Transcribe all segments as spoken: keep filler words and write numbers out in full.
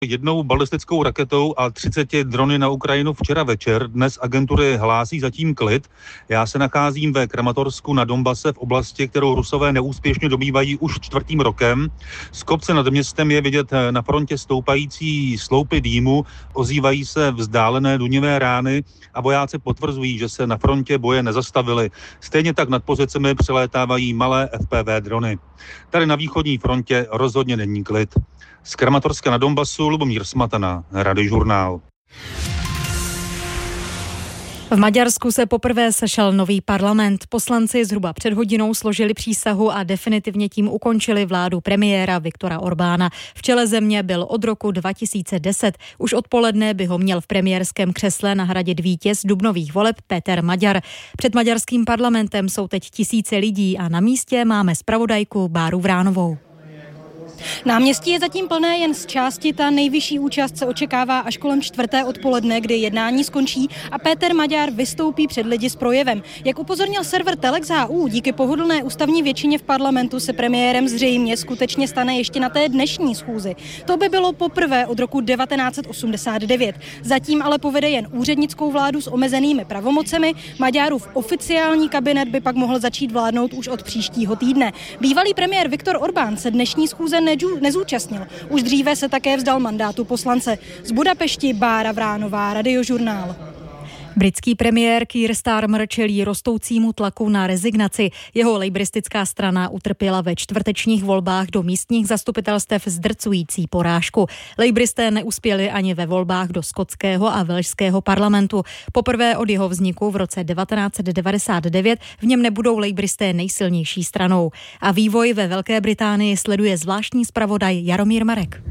Jednou balistickou raketou a třiceti drony na Ukrajinu včera večer. Dnes agentury hlásí zatím klid. Já se nacházím ve Kramatorsku na Donbase v oblasti, kterou Rusové neúspěšně dobývají už čtvrtým rokem. Z kopce nad městem je vidět na frontě stoupající sloupy dýmu, ozývají se vzdálené důnivé rány a vojáci potvrzují, že se na frontě boje nezastavili. Stejně tak nad pozicemi přelétávají malé F P V drony. Tady na východní frontě rozhodně není klid. Z Kramatorska na Donbasu Lubomír Smatana, Radiožurnál. V Maďarsku se poprvé sešel nový parlament. Poslanci zhruba před hodinou složili přísahu a definitivně tím ukončili vládu premiéra Viktora Orbána. V čele země byl od roku dva tisíce deset. Už odpoledne by ho měl v premiérském křesle nahradit vítěz dubnových voleb Péter Maďar. Před maďarským parlamentem jsou teď tisíce lidí a na místě máme zpravodajku Báru Vránovou. Náměstí je zatím plné jen z části, ta nejvyšší účast se očekává až kolem čtvrté odpoledne, kdy jednání skončí a Péter Maďar vystoupí před lidi s projevem. Jak upozornil server Telex H U, díky pohodlné ústavní většině v parlamentu se premiérem zřejmě skutečně stane ještě na té dnešní schůzi. To by bylo poprvé od roku devatenáct set osmdesát devět. Zatím ale povede jen úřednickou vládu s omezenými pravomocemi. Maďarův oficiální kabinet by pak mohl začít vládnout už od příštího týdne. Bývalý premiér Viktor Orbán se dnešní schůze nezúčastnil. Už dříve se také vzdal mandátu poslance. Z Budapešti Bára Vránová, Radiožurnál. Britský premiér Keir Starmer čelí rostoucímu tlaku na rezignaci. Jeho lejbristická strana utrpěla ve čtvrtečních volbách do místních zastupitelstev zdrcující porážku. Lejbristé neuspěli ani ve volbách do skotského a velšského parlamentu. Poprvé od jeho vzniku v roce devatenáct set devadesát devět v něm nebudou lejbristé nejsilnější stranou. A vývoj ve Velké Británii sleduje zvláštní zpravodaj Jaromír Marek.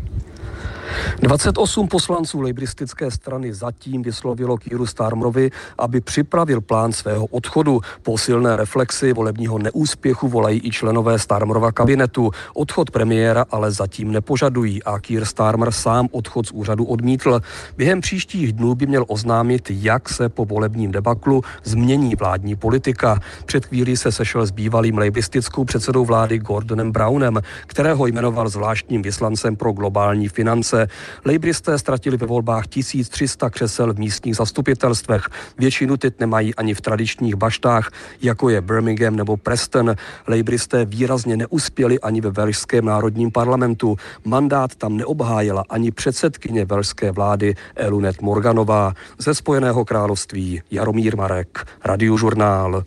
dvacet osm poslanců lejbristické strany zatím vyslovilo Keiru Starmerovi, aby připravil plán svého odchodu. Po silné reflexi volebního neúspěchu volají i členové Starmerova kabinetu. Odchod premiéra ale zatím nepožadují a Keir Starmer sám odchod z úřadu odmítl. Během příštích dnů by měl oznámit, jak se po volebním debaklu změní vládní politika. Před chvílí se sešel s bývalým lejbristickou předsedou vlády Gordonem Brownem, kterého jmenoval zvláštním vyslancem pro globální finance. Lejbristé ztratili ve volbách tisíc tři sta křesel v místních zastupitelstvech. Většinu teď nemají ani v tradičních baštách, jako je Birmingham nebo Preston. Lejbristé výrazně neuspěli ani ve velšském národním parlamentu. Mandát tam neobhájila ani předsedkyně velšské vlády Elunet Morganová. Ze Spojeného království Jaromír Marek, Radiožurnál.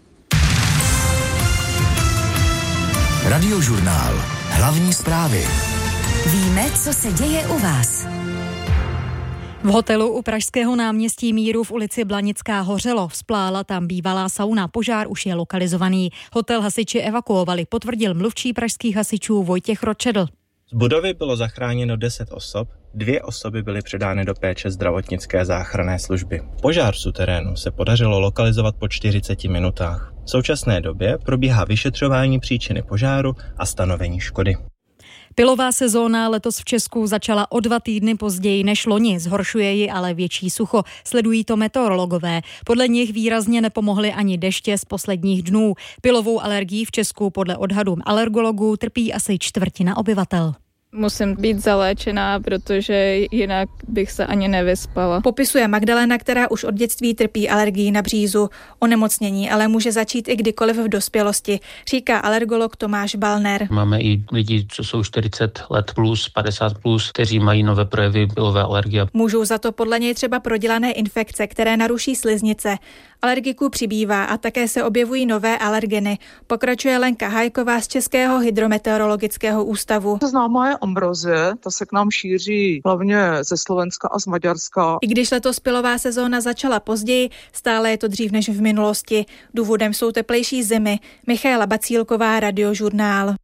Radiožurnál. Hlavní zprávy. Víme, co se děje u vás. V hotelu u pražského náměstí Míru v ulici Blanická hořelo. Vzplála tam bývalá sauna. Požár už je lokalizovaný. Hotel hasiči evakuovali, potvrdil mluvčí pražských hasičů Vojtěch Ročedl. Z budovy bylo zachráněno deset osob, dvě osoby byly předány do péče zdravotnické záchranné služby. Požár v suterénu se podařilo lokalizovat po čtyřiceti minutách. V současné době probíhá vyšetřování příčiny požáru a stanovení škody. Pylová sezóna letos v Česku začala o dva týdny později než loni, zhoršuje ji ale větší sucho. Sledují to meteorologové. Podle nich výrazně nepomohly ani deště z posledních dnů. Pylovou alergií v Česku podle odhadů alergologů trpí asi čtvrtina obyvatel. Musím být zaléčená, protože jinak bych se ani nevyspala. Popisuje Magdalena, která už od dětství trpí alergií na břízu. Onemocnění ale může začít i kdykoliv v dospělosti, říká alergolog Tomáš Balner. Máme i lidi, co jsou čtyřicet let plus, padesát plus, kteří mají nové projevy pylové alergie. Můžou za to podle něj třeba prodělané infekce, které naruší sliznice. Alergiků přibývá a také se objevují nové alergeny. Pokračuje Lenka Hajková z Českého hydrometeorologického ústavu. Známá je ambrozie, ta se k nám šíří hlavně ze Slovenska a z Maďarska. I když letos pylová sezóna začala později, stále je to dřív než v minulosti. Důvodem jsou teplejší zimy. Michaela Bacílková, Radiožurnál.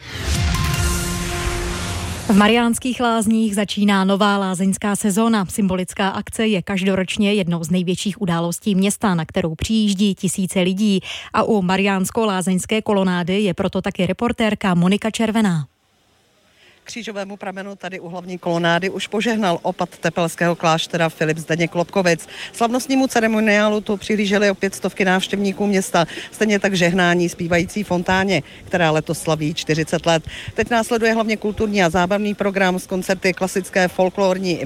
V Mariánských Lázních začíná nová lázeňská sezóna. Symbolická akce je každoročně jednou z největších událostí města, na kterou přijíždí tisíce lidí. A u Mariánsko-lázeňské kolonády je proto taky reportérka Monika Červená. Křížovému pramenu tady u hlavní kolonády už požehnal opat tepelského kláštera Filip Zdeněk Lobkovec. Slavnostnímu ceremoniálu tu přihlíželi opět stovky návštěvníků města, stejně tak žehnání zpívající fontáně, která letos slaví čtyřicet let. Teď následuje hlavně kulturní a zábavný program s koncerty klasické, folklorní